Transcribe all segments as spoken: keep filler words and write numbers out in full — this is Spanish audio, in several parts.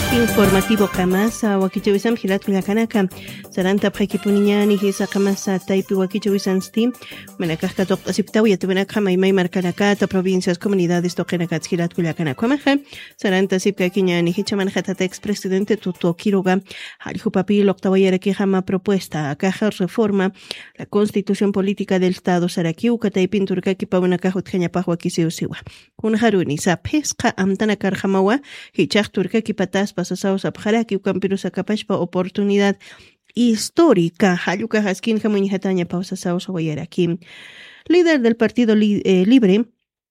Informativo Kamasa, Wakichawisam, Hilat Kuyakanaka, Saranta Prekipuniani, Hisa Kamasa, Taipi Wakichawisan Steam, Manakaka Doctor Siptawi, Tubanakama, y Marcanacata, provincias, comunidades, Tokenakats, Hilat Kuyakanakamaja, Saranta Sipka Kinyani, Hichamanjata, ex-presidente Tuto Kiroga, Haljupapi, Loctawayera Kijama, propuesta, Caja reforma, la constitución política del Estado, Sarakiu, Kataipin Turkaki, Pawanakajut, Kenyapahua, Kisiusiwa, Kunharuni, Sapesca, Amtana Karjamawa, Hichach Turkaki Patas, Pasasaos Abjaraki, Ucampirusa Capachpa, oportunidad histórica, Hayuka Haskin, Jamunijataña, Pausasaos Guayarakim. Líder del Partido li eh, Libre,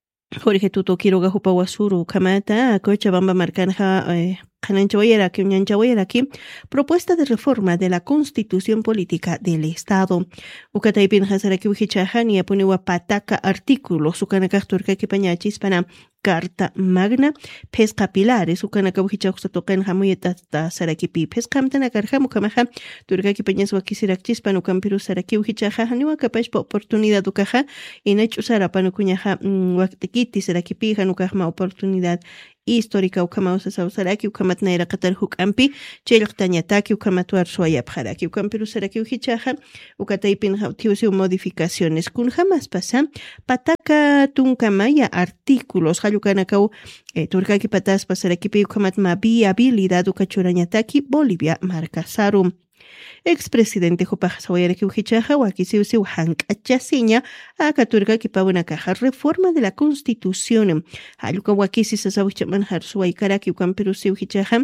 Jorge Tuto Quiroga Jupawasuru, Kamata, Cochabamba Marcanja, eh, Cananchawayaraki, Unyanchawayaraki, propuesta de reforma de la Constitución Política del Estado. Ukataipin Hazaraki Ujichahani, Apuniwa Pataka, artículo, Sukanakak Turkaki Pañachis, para Carta Magna, Pesca Pilares, Ukanaka Ujichauxa Token Hamuyeta Sarakipi, Pesca Amtanakarhamu Kamaha, Turkaki Pañas Wakisirakchis, Panukampiru Saraki Ujichahani, Wakapashpa oportunidad Ukaha, y Nachu Sarapanukunyaha, Waktekiti Sarakipi, Hanukahma oportunidad histórica ukamausa sausaraki ukamatnaira qatar hukampi chellqtañataki ukamatuar suayapjaraki ukampiru saraki uhichaja ukataipin tiusi modificaciones kun jamás pasa pataka tunkamaya artículos hallukanakau eh, turkaki patas pasarakipi ukamatma viabilidad ukachurañataki Bolivia marcasarum. Expresidente Jopajasawayaraki Ujichaja, Wakisiusi Hankachasiña, Akaturga Kipawuna Caja, reforma de la Constitución. Haluka Wakisi Sasawichaman Harsuay Karaki Ukamperusi Ujichaja.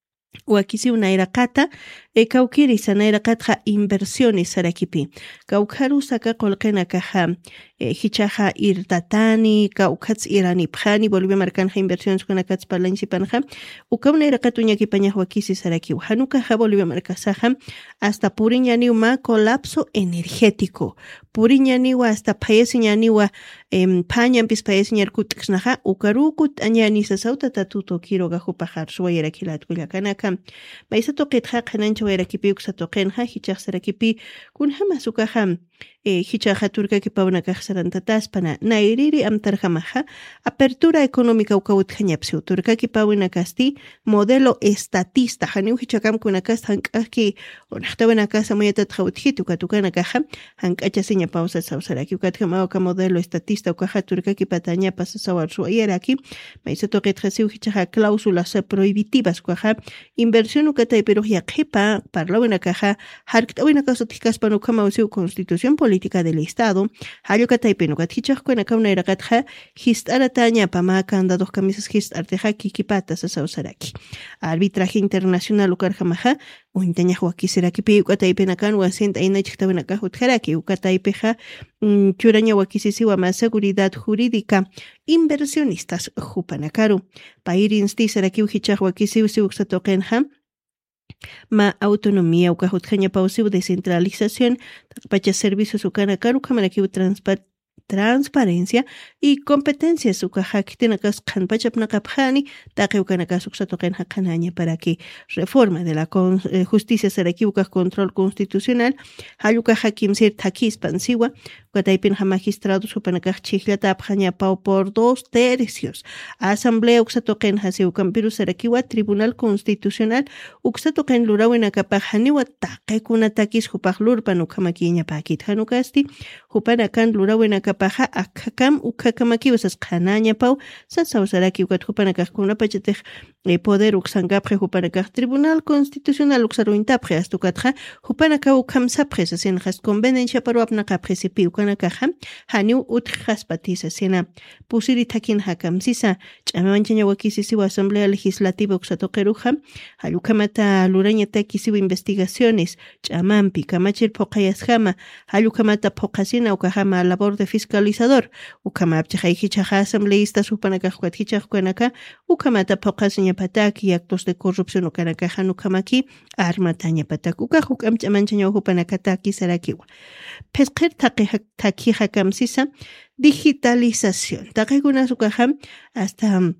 Wakisi una era kata, e kaukiri sana era katja inversiones sarakipi. Kaukaru saka kolkena kaja, e hichaja irtatani, kaukats irani pjani, Bolivia marcanja inversiones con akats palanchi panja, ukauna era katuña kipaña wakisi saraki, hanukaja Bolivia marcasaja, hasta puriñaniuma colapso energético. Puriñaniwa hasta paesiñaniwa, em, pañampis paesiñarkutxnaja, ukarukut añani sasauta tatuto kiroga jupajar, suayera kilat kuyakanaka. Baisa toqetja qanancha wayrakipi uksatoqenja hichaq sarakipi kunjama sukaja eh, hichaqa turkaki pawnakaq sarantataspa nairiri amtarjamaja apertura económica ukawutjañapsiu turkaki pawnakasti modelo estatista janiu hichakam kunakas hank'aqki unaqtawanakasa muyatatqa utjitu katukanakaja hank'achasiña pausa sawsaraki ukatjamawka modelo estatista ukaja turkaki patañapa sasawar suayaraki baisa toqetjasiu hichaqa cláusulas prohibitivas ukaja inversión ukatay pero yaqipa parlawina kaja harktawina kaso tikaspan ukamawsiu constitución política del Estado hayukatay penukat hichaqkuna kauna iraqatja histarataña pama candados camisas histarteja kikipata sasausaraki arbitraje internacional ukarjamaja uintaña wakisiraki pi ukatay penakan wasint ainachktawina kahutjaraki ukatay peja churaña wakisisiwa más seguridad jurídica inversionistas jupanakaru pairinsti saraki uhichaq wakisiwsi uksatoqenja ma autonomía ukahutjaña pausiu descentralización pacha servicios ukanakaru kamanaki transport transparencia y competencias ukahakitinakas qanpachapnaqapjani taqi ukanakas uksatoqen haqanaña para que reforma de la eh, justicia saraki ukah control constitucional hayuka hakim sir takispan siwa ukataypin ha magistrados upanakaj chijllata apjaña pau por dos tercios asamblea uksatoqen hasi ukampiru sarakiwa tribunal constitucional uksatoqen lurawina kapajaniwa taqikuna takis hupaj lurpan ukamakiña pakit hanukasti hupanakan lurawina paja akakam ukakamaki usas qanaña pau sasawsaraki ukat hupanakaqkuna pachatej eh, poder uksangapje hupanakaq tribunal constitucional uksaruintapje astukatja hupanaka ukamsapje sasinjas conveniencia paruapnaqapje sipi ukanakaja haniu utjaspatisa sina pusiri takin hakamsisa ch'amamanchaña wakisisiwa asamblea legislativa uksatoqeruja hallukamata lurañata kisiwa investigaciones ch'amanpi kamachir phoqayasjama hallukamata phoqasina ukajama labor de fiscalizador ukamapcha hichaja asambleísta supanakaqkuat hichaqkunaka ukamata phoqasiña pataki actos de corrupción ukanakaja nukamaki armataña patak ukaj ukamch'amanchaña upanakataki sarakiwa pesqir taqi taki hakamsisa digitalización taqikuna sukaja hasta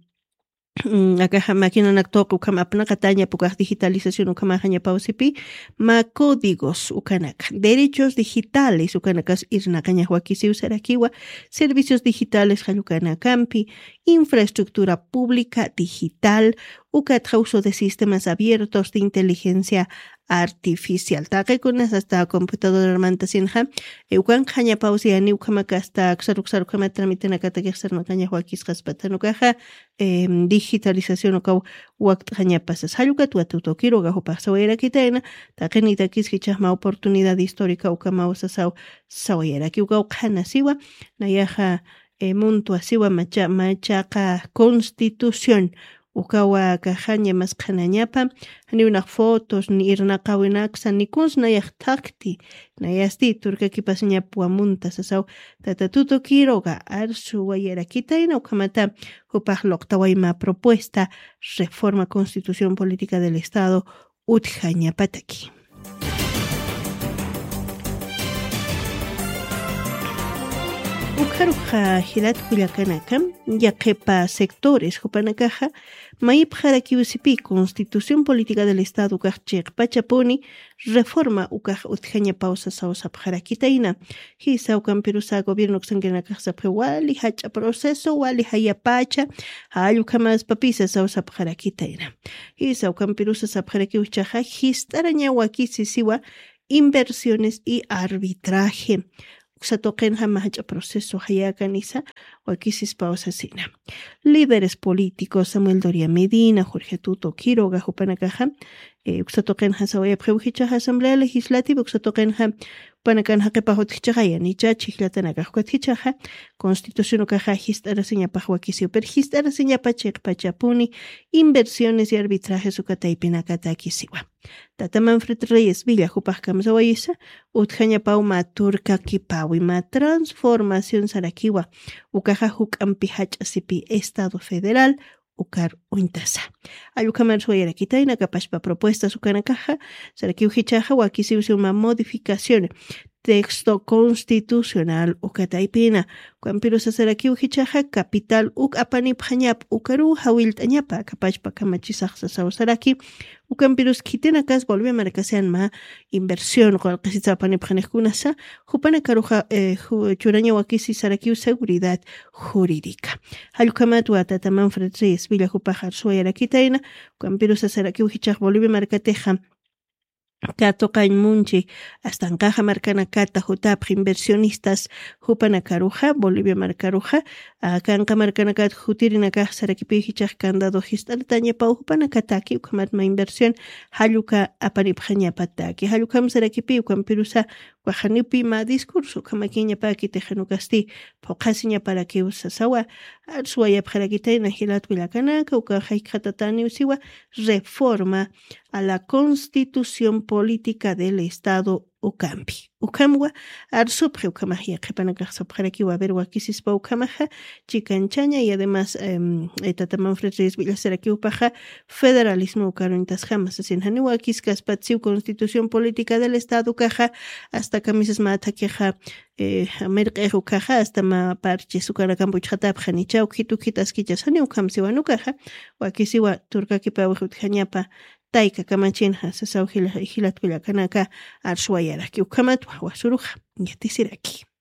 acá máquina naktoq ukama apnaqataña pukaq digitalización ukamajaña pausipi ma códigos ukanaka derechos digitales ukanakas irnaqaña wakisiu sarakiwa servicios digitales halukanakampi infraestructura pública digital, uka uso de sistemas abiertos de inteligencia artificial. Taquekunas hasta computadora mantasinja, eukan kanya pausia ni ukamaka hasta xaruk kama tramitena katakexer makanya huakis kaspatanukaja, digitalización ukaw wakt kanya pasas haluka tuatuto quiero gajo pasawera kitena, taquenita kiskichama oportunidad histórica ukama usasau sawera ki ukaw kana siwa, nayaja munto asiwa macha machaqa constitución ukawa kajaña mas qhanañapa ni unas fotos ni irna qawinaksa ni kunsna yaqtaqti nayasti turkaki pasña puamunta sasaw tatatuto quiroga arsu wayera kitaina ukamata hupaq loqtawayma propuesta reforma constitución política del estado utjaña pataki. Ukaruja hilat kuyakanaka yakepa sectores hupanakaja maipjara kiusipi constitución política del estado kajchik pachapuni reforma ukaj utjaña pausa sausa pjarakitaina hisa ukampirusa gobierno ksangenakajsa wali hacha proceso wali hayapacha hayukamas papisa sausa pjarakitaina hisa ukampirusa sapjarakiuchaja histaraña wakisi siwa inversiones y arbitraje Xatoquen hamacha proceso hayakanisa wakisis pausasina. Líderes políticos Samuel Doria Medina, Jorge Tuto Quiroga, Jupanakaja, Xatoquen hasawaya preujicha asamblea legislativa, Xatoquen ha panakan hakepahotichaya, nicha chihlatanaga, Huatichaja, Constitución Ukaja, Histaraseña Pahuakisio, per Histaraseña Pachek Pachapuni, inversiones y arbitrajes Ukataipinakatakisiwa. Tata Manfred Reyes Villa Jupajkam Zawayisa, Utjaña Pauma Turca Kipawima, Transformación Sarakiwa, Ukaja Hukampihach Asipi, Estado Federal, Ukar Uintasa. Ayukamar Suayera Kitaina, Kapashpa Propuestas Ukanakaja, Sarakiuhichaja, Wakisiusi una modificación. Texto constitucional ukataipina Cuampirusa Sarakiuhichaja capital uk apanipjañap ukaru hawiltañapa kapachpa kamachisaqsa sawsaraki ukampirus kitenakas volve marcasean ma inversión qalqisita apanipjanejkunasa hupana karuja eh, churaña wakisi Sarakiu seguridad jurídica halkamatu atata Manfred Reyes Villa Jupajar Suayara Kitaina Cuampirusa Sarakiuhichaj volve marcateja Kato Munchi, hasta Ancaja Marcana Cata, Jutap, inversionistas, Jupana Caruja, Bolivia Marcaruja, Acanca Marcana Cat, Jutirina Caja, Sarakipichach, Candado Gistaltaña, Pau, Jupana Kataki, Ucamatma Inversión, Haluka, Apanipjaña Pataki, Halukam Sarakipi, Ucampirusa, Guajanipi, Ma Discurso, Kamaquiña Paki, Tejanukasti, Pocasiña para que usasawa, Arsuaya Pjarakitaina, Hilat Vilacanaca, Ucajai Katatani Usiwa, reforma a la Constitución Política del Estado Ucampi. Ucamwa, Arsupre Ucamajia, Kepanagaxa Parakiwa, Verwaquisispa Ucamaja, Chicanchaña y además Tataman Fretres Villaserakiupaja, Federalismo Ucaruintas Jamas, Sin Haniwakis, Caspatsiu, Constitución Política del Estado Caja, hasta Camisas Mataqueja, Merquejo Caja, hasta Ma Parches Ucarakambuchata, Janichau, Kitukitas Kichasani, Ucamsiwanucaja, Wakisiwa, Turcaquipa, Ujanyapa. Taika kamachinha sasawhila hilat wilakanaka arsuayara ki ukamat wa suruja yatisiraki